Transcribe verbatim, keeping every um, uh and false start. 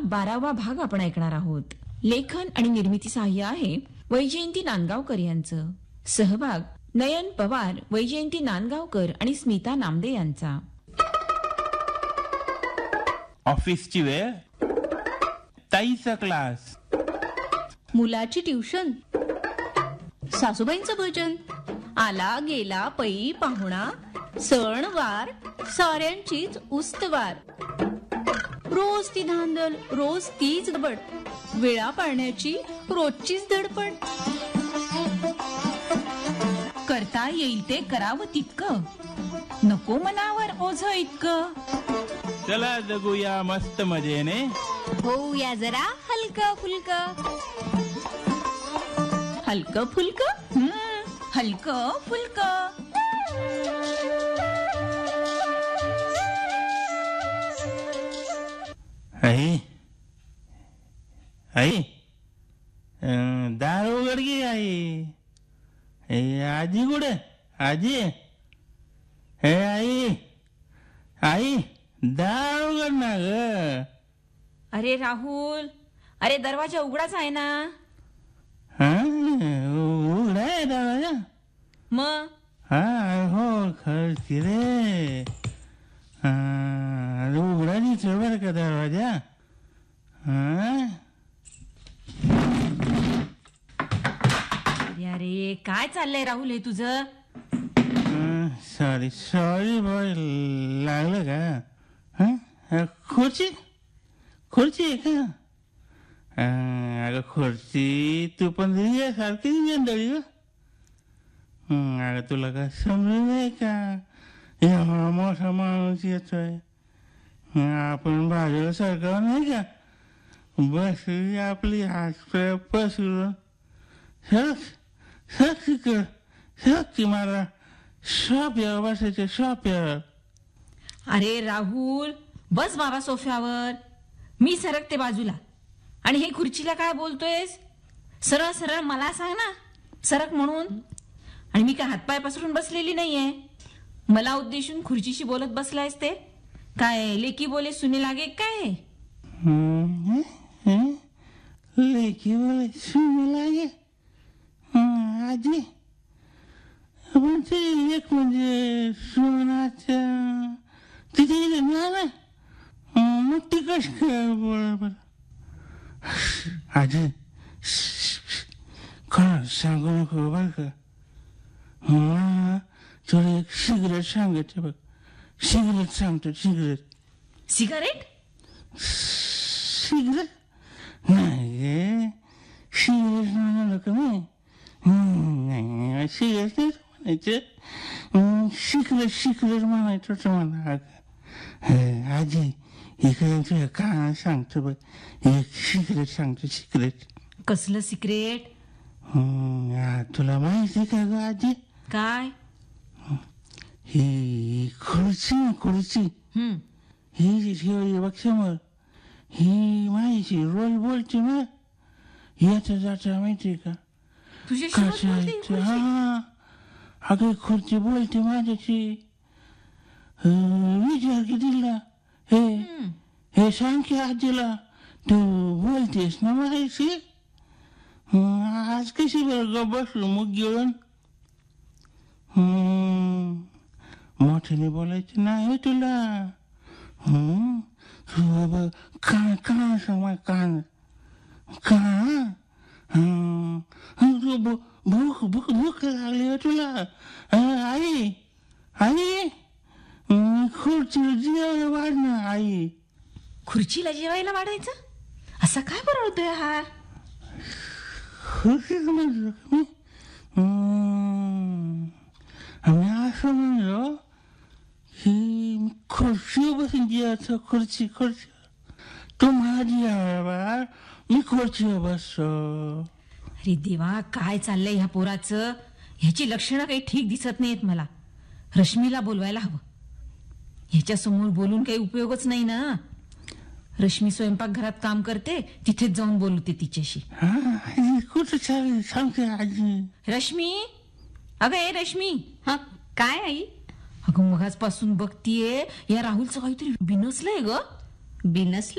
बारावा भाग आपण ऐकणार आहोत. लेखन आणि निर्मिती सहाय्य आहे वैजयंती नांदगावकर यांचं. सहभाग नयन पवार, वैजयंती नांदगावकर आणि स्मिता नामदे यांचा. ऑफिसची वेळ, ताईचा क्लास, मुलाची ट्युशन, सासूबाईंचं भजन, आला गेला पै पाहुणा, सण वार साऱ्यांचीच उस्तवार. रोज ती धांदल, रोज तीच गडबड, वेळा पाळण्याची रोजचीच धडपड. करता येईल ते करावं तितकं, नको मनावर ओझ इतकं. चला जगूया मस्त मजेने, होऊया जरा हलकं फुलकं. हलकं फुलकं, हलकं फुलकं. आई आई अं, दार उघड गे आई. ए, आजी कुठे? आजी, हे आई, आई दार उघड ना ग. अरे राहुल, अरे दरवाजा उघडाच आहे ना. हा उघडा आहे दरवाजा. मग हा हो खरंच की रे. हा, उघडा दिसतो बरं का दरवाजा. हा अरे अरे काय चाललंय राहुल हे तुझं? सॉरी सॉरी बॉय, लागलं का? हा खुर्ची खुर्ची आहे का? अगं खुर्ची तू पण सारखी गेंदळी ग. अगं तुला काय समजलं नाही का? एवढा मोठा माणूस येतोय, आपण बाजूला सरकार नाही का? बस आपली हात पसरून सक सक्ती कर सक्ती मला सोप्यावर बसायचं सोप्यावर. अरे राहुल बस बाबा सोफ्यावर, मी सरकते बाजूला. आणि हे खुर्चीला काय बोलतोयस? सरळ सरळ मला सांग ना, सरक म्हणून. आणि मी काय हातपाय पसरून बसलेली नाहीये. मला उद्देशून खुर्चीशी बोलत बसलायस ते काय लेकी बोले सुने लागे काय? लेकी बोले सुने लागे आजी. पण ते एक म्हणजे सोनाच्या तिथे ना मग ती कशी काय बरोबर आजी कोणा सांगू नको बर का. तुला एक सिगरेट सांगायचं बघ. सिगरेट सांगतो सिगरेट. सिगारेट? सिगरेट नाही गे, सिगरेट म्हणाल का मी? नाही सिगरेट नाही म्हणायचं, सिगरेट सिगरेट म्हणायचं तुम्हाला. आजी इकडे तुझ्या काना सांगतो बघ, एक सिगरेट सांगतो सिगरेट. कसलं सिक्रेट? तुला माहिती का ग आजी? काय? ही खुर्ची खुर्ची हम्म ही जी ठेवली बघ समोर, ही माहिती रोज बोलते ना याचा जाता माहिती का? तुझ्याशी हा अगं खुर्ची बोलते माझ्याशी. विचार की तिला, हे हे सांग की आजीला तू बोलतेस ना माझ्याशी. आज कशी बरं बसलो मग घेऊन. मोठ्याने बोलायचं नाही तुला. कान कान सांग कान कान. भूक भूक भूक लागली तुला. आई आई खुर्चीला जेवायला वाढ ना आई. खुर्चीला जेवायला वाढायचं? असं काय बरवतोय हा? खुर्चीच म्हणलं मी. आम्ही असं म्हणलो की खुर्ची बसून जेवायचं. खुर्ची खुर्ची तू मला जेवायला, मी खुर्चीवर बसतो. अरे देवा काय चाललंय ह्या पोराचं? ह्याची लक्षणं काही ठीक दिसत नाहीत मला. रश्मीला बोलवायला हवं. ह्याच्या समोर बोलून काही उपयोगच नाही ना. रश्मी स्वयंपाकघरात काम करते, तिथेच जाऊन बोलते तिच्याशी. कुठं चालेल सांगते आजी. रश्मी, अगं ए रश्मी. हा काय आई? अगं मगाचपासून बघतीये या राहुलचं काहीतरी बिनसलंय ग. बिनसलं?